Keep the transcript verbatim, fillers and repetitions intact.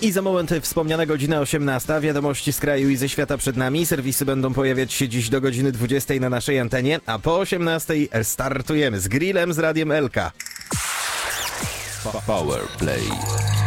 I za moment wspomniana godzina osiemnasta. Wiadomości z kraju i ze świata przed nami. Serwisy będą pojawiać się dziś do godziny dwudziestej na naszej antenie, a po osiemnastej startujemy z grillem z Radiem Elka. Power Play.